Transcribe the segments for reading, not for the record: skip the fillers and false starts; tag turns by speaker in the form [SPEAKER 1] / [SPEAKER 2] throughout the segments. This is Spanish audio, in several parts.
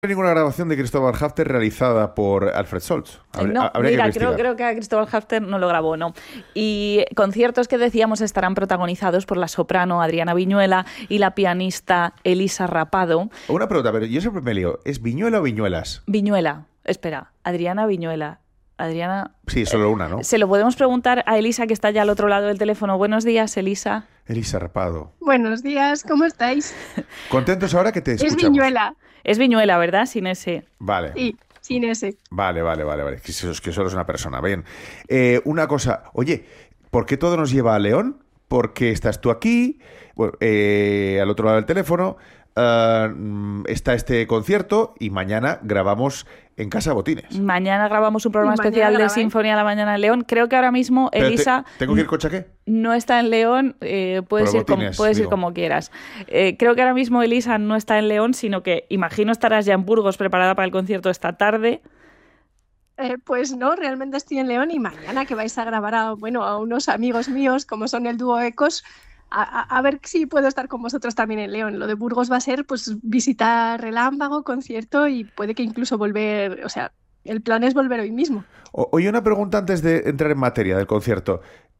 [SPEAKER 1] Ninguna grabación de Cristóbal Hafter realizada por Alfred Solz.
[SPEAKER 2] No,
[SPEAKER 1] Habría
[SPEAKER 2] mira,
[SPEAKER 1] que investigar.
[SPEAKER 2] creo que a Cristóbal Hafter no lo grabó, no. Y conciertos que decíamos estarán protagonizados por la soprano Adriana Viñuela y la pianista Elisa Rapado.
[SPEAKER 1] Una pregunta, pero yo siempre me lío. ¿Es Viñuela o Viñuelas?
[SPEAKER 2] Viñuela, espera, Adriana Viñuela. Adriana...
[SPEAKER 1] Sí, solo una, ¿no?
[SPEAKER 2] Se lo podemos preguntar a Elisa, que está ya al otro lado del teléfono. Buenos días, Elisa.
[SPEAKER 1] Elisa Rapado.
[SPEAKER 3] Buenos días, ¿cómo estáis?
[SPEAKER 1] Contentos ahora que te
[SPEAKER 3] Es
[SPEAKER 1] escuchamos.
[SPEAKER 3] Viñuela.
[SPEAKER 2] Es Viñuela, ¿verdad? Sin ese.
[SPEAKER 1] Vale.
[SPEAKER 3] Sí, sin ese.
[SPEAKER 1] Vale. Que solo es una persona. Bien. Una cosa. Oye, ¿por qué todo nos lleva a León? Porque estás tú aquí, bueno, al otro lado del teléfono, está este concierto y mañana grabamos en Casa Botines.
[SPEAKER 2] Mañana grabamos un programa especial de Sinfonía a la Mañana en León. Creo que ahora mismo,
[SPEAKER 1] Pero
[SPEAKER 2] Elisa...
[SPEAKER 1] ¿Tengo que ir con chaqué?
[SPEAKER 2] No está en León, puedes ir como quieras. Creo que ahora mismo Elisa no está en León, sino que imagino estarás ya en Burgos preparada para el concierto esta tarde.
[SPEAKER 3] Pues no, realmente estoy en León y mañana que vais a grabar a unos amigos míos, como son el dúo Ecos, a ver si puedo estar con vosotros también en León. Lo de Burgos va a ser pues visitar Relámpago, concierto y puede que incluso volver, o sea, el plan es volver hoy mismo.
[SPEAKER 1] Oye, una pregunta antes de entrar en materia del concierto.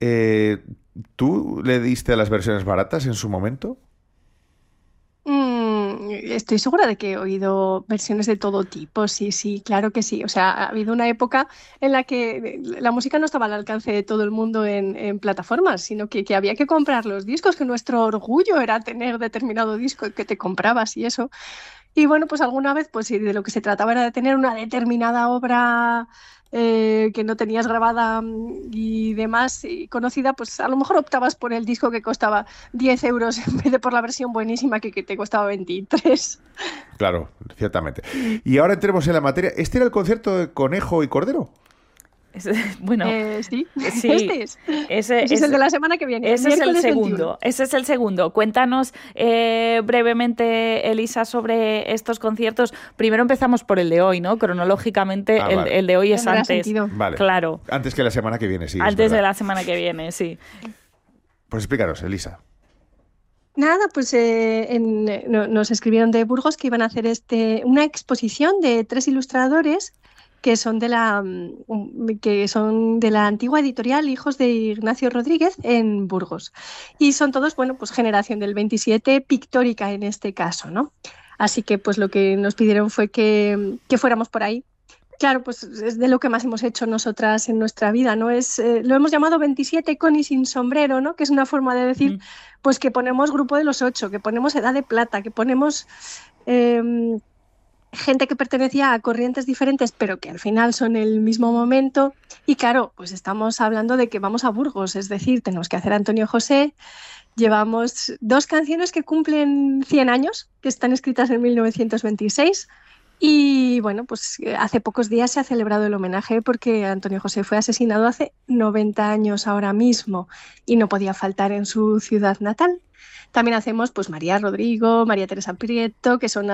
[SPEAKER 1] ¿Tú le diste a las versiones baratas en su momento?
[SPEAKER 3] Estoy segura de que he oído versiones de todo tipo, sí, claro que sí. O sea, ha habido una época en la que la música no estaba al alcance de todo el mundo en plataformas, sino que había que comprar los discos, que nuestro orgullo era tener determinado disco que te comprabas y eso. Y bueno, pues alguna vez, pues si de lo que se trataba era de tener una determinada obra que no tenías grabada y demás y conocida, pues a lo mejor optabas por el disco que costaba 10 euros en vez de por la versión buenísima que te costaba 23.
[SPEAKER 1] Claro, ciertamente. Y ahora entremos en la materia. ¿Este era el concierto de Conejo y Cordero?
[SPEAKER 2] Bueno,
[SPEAKER 3] sí.
[SPEAKER 2] Este es.
[SPEAKER 3] Ese es el de la semana que viene.
[SPEAKER 2] Ese es el segundo.
[SPEAKER 3] 21.
[SPEAKER 2] Ese es el segundo. Cuéntanos brevemente, Elisa, sobre estos conciertos. Primero empezamos por el de hoy, ¿no? Cronológicamente,
[SPEAKER 1] vale.
[SPEAKER 2] el de hoy es antes.
[SPEAKER 1] Vale.
[SPEAKER 2] Claro.
[SPEAKER 1] Antes que la semana que viene, sí.
[SPEAKER 2] Antes de la semana que viene, sí.
[SPEAKER 1] Pues explícanos, Elisa.
[SPEAKER 3] Nada, pues nos escribieron de Burgos que iban a hacer una exposición de 3 ilustradores que son de la antigua editorial Hijos de Ignacio Rodríguez en Burgos. Y son todos, bueno, pues generación del 27, pictórica en este caso, ¿no? Así que pues lo que nos pidieron fue que fuéramos por ahí. Claro, pues es de lo que más hemos hecho nosotras en nuestra vida, ¿no? Lo hemos llamado 27 con y sin sombrero, ¿no? Que es una forma de decir, pues que ponemos grupo de los 8, que ponemos edad de plata, que ponemos gente que pertenecía a corrientes diferentes, pero que al final son el mismo momento. Y claro, pues estamos hablando de que vamos a Burgos, es decir, tenemos que hacer Antonio José. Llevamos 2 canciones que cumplen 100 años, que están escritas en 1926. Y bueno, pues hace pocos días se ha celebrado el homenaje porque Antonio José fue asesinado hace 90 años ahora mismo y no podía faltar en su ciudad natal. También hacemos pues María Rodrigo, María Teresa Prieto, que son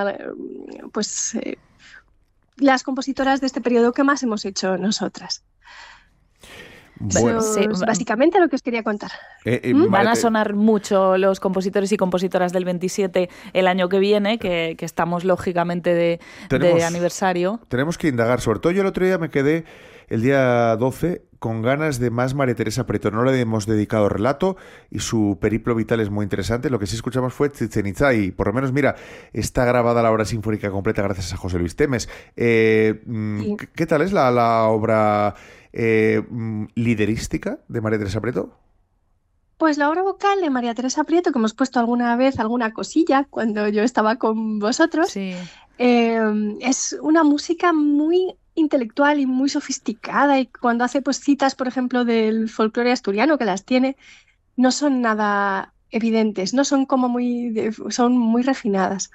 [SPEAKER 3] las compositoras de este periodo que más hemos hecho nosotras.
[SPEAKER 1] Bueno,
[SPEAKER 3] básicamente lo que os quería contar.
[SPEAKER 2] Van a sonar mucho los compositores y compositoras del 27 el año que viene, que estamos lógicamente de aniversario.
[SPEAKER 1] Tenemos que indagar, sobre todo yo el otro día me quedé el día 12 con ganas de más María Teresa Prieto. No le hemos dedicado relato y su periplo vital es muy interesante. Lo que sí escuchamos fue Chichén Itzá y por lo menos, mira, está grabada la obra sinfónica completa gracias a José Luis Temes. Sí. ¿Qué tal es la obra liderística de María Teresa Prieto?
[SPEAKER 3] Pues la obra vocal de María Teresa Prieto, que hemos puesto alguna vez alguna cosilla cuando yo estaba con vosotros,
[SPEAKER 2] sí.
[SPEAKER 3] Es una música muy intelectual y muy sofisticada, y cuando hace pues citas, por ejemplo, del folclore asturiano, que las tiene, no son nada evidentes, no son como son muy refinadas.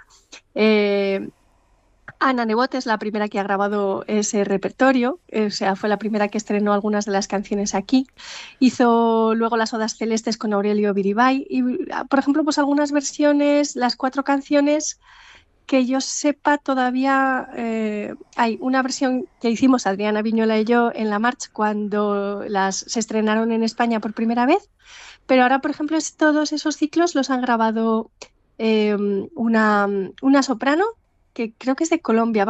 [SPEAKER 3] Ana Nebot es la primera que ha grabado ese repertorio, o sea, fue la primera que estrenó algunas de las canciones aquí. Hizo luego las Odas Celestes con Aurelio Biribay y, por ejemplo, pues algunas versiones, las 4 canciones que yo sepa todavía hay una versión que hicimos Adriana Viñuela y yo en la March cuando se estrenaron en España por primera vez, pero ahora, por ejemplo, todos esos ciclos los han grabado una soprano que creo que es de Colombia.